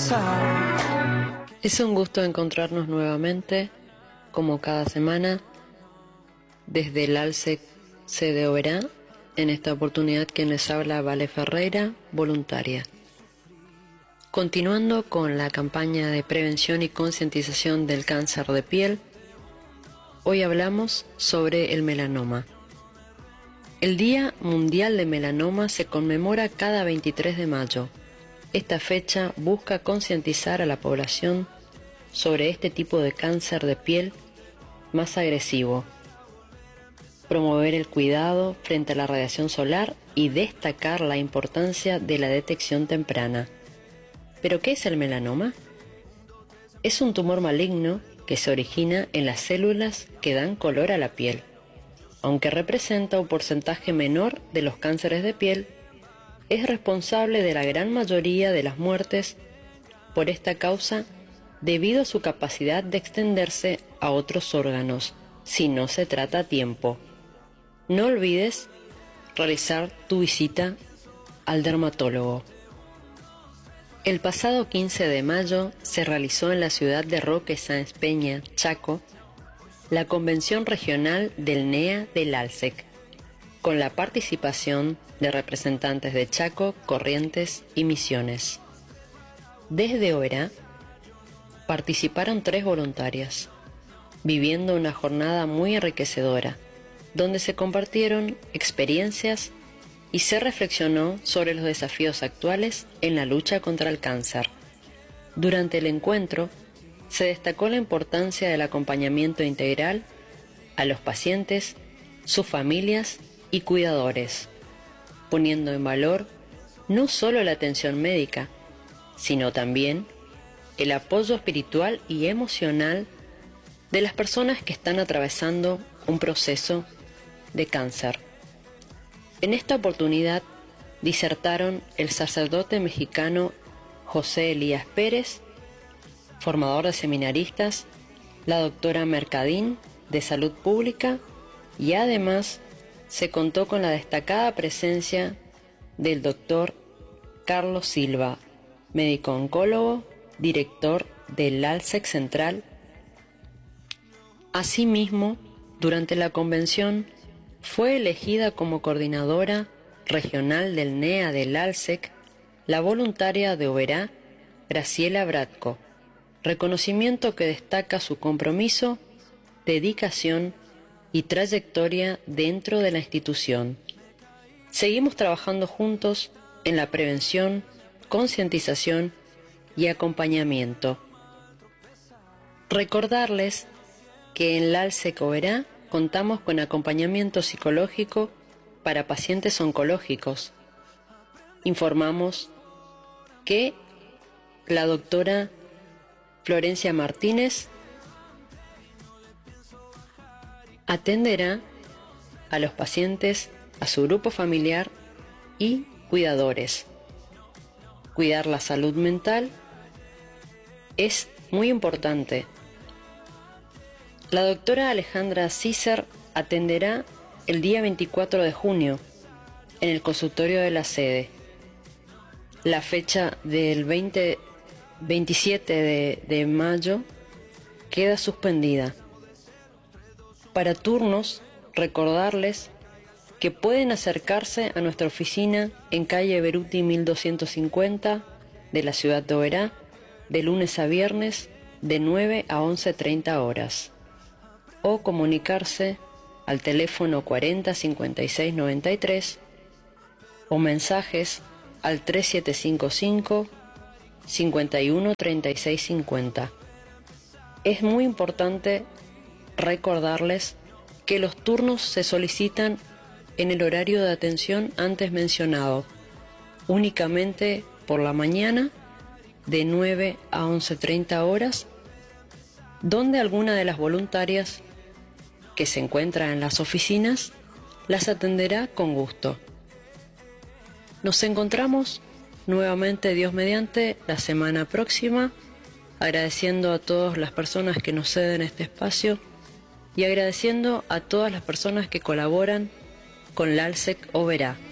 Es un gusto encontrarnos nuevamente, como cada semana, desde el ALSEC sede Oberá. En esta oportunidad quien les habla, Vale Ferreira, voluntaria. Continuando con la campaña de prevención y concientización del cáncer de piel, hoy hablamos sobre el melanoma. El Día Mundial de Melanoma se conmemora cada 23 de mayo. Esta fecha busca concientizar a la población sobre este tipo de cáncer de piel más agresivo, promover el cuidado frente a la radiación solar y destacar la importancia de la detección temprana. ¿Pero qué es el melanoma? Es un tumor maligno que se origina en las células que dan color a la piel. Aunque representa un porcentaje menor de los cánceres de piel, es responsable de la gran mayoría de las muertes por esta causa debido a su capacidad de extenderse a otros órganos si no se trata a tiempo. No olvides realizar tu visita al dermatólogo. El pasado 15 de mayo se realizó en la ciudad de Roque Sáenz Peña, Chaco, la convención regional del NEA del ALSEC, con la participación de representantes de Chaco, Corrientes y Misiones. Desde Oberá participaron 3 voluntarias, viviendo una jornada muy enriquecedora, donde se compartieron experiencias y se reflexionó sobre los desafíos actuales en la lucha contra el cáncer. Durante el encuentro, se destacó la importancia del acompañamiento integral a los pacientes, sus familias y cuidadores, poniendo en valor no solo la atención médica, sino también el apoyo espiritual y emocional de las personas que están atravesando un proceso de cáncer. En esta oportunidad disertaron el sacerdote mexicano José Elías Pérez, formador de seminaristas, la doctora Mercadín, de Salud Pública, y además se contó con la destacada presencia del doctor Carlos Silva, médico oncólogo, director del ALSEC Central. Asimismo, durante la convención, fue elegida como coordinadora regional del NEA del ALSEC la voluntaria de Oberá, Graciela Bratko, reconocimiento que destaca su compromiso, dedicación y trayectoria dentro de la institución. Seguimos trabajando juntos en la prevención, concientización y acompañamiento. Recordarles que en la ALSEC Oberá contamos con acompañamiento psicológico para pacientes oncológicos. Informamos que la doctora Florencia Martínez atenderá a los pacientes, a su grupo familiar y cuidadores. Cuidar la salud mental es muy importante. La doctora Alejandra Cícer atenderá el día 24 de junio en el consultorio de la sede. La fecha del 27 de mayo queda suspendida. Para turnos, recordarles que pueden acercarse a nuestra oficina en calle Beruti 1250 de la ciudad de Oberá, de lunes a viernes, de 9 a 11:30 horas, o comunicarse al teléfono 40 56 93 o mensajes al 3755 51 36 50. Es muy importante recordarles que los turnos se solicitan en el horario de atención antes mencionado, únicamente por la mañana de 9 a 11:30 horas, donde alguna de las voluntarias que se encuentra en las oficinas las atenderá con gusto. Nos encontramos nuevamente, Dios mediante, la semana próxima, agradeciendo a todas las personas que nos ceden este espacio y agradeciendo a todas las personas que colaboran con la ALSEC Oberá.